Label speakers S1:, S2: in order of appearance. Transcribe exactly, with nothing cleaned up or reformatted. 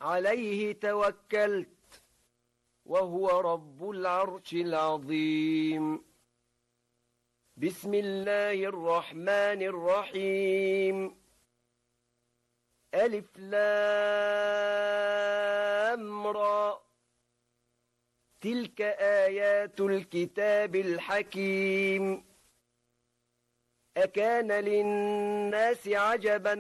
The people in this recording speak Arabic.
S1: عليه توكلت وهو رب العرش العظيم. بسم الله الرحمن الرحيم. ألف لام را، تلك آيات الكتاب الحكيم. أكان للناس عجبا